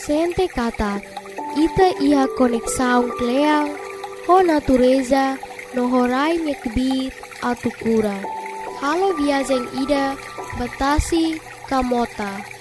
sente kata ita ia koneksaung kleang ho natureza no horai nyekbit atu kura. Halo viajeng ida batasi kamota.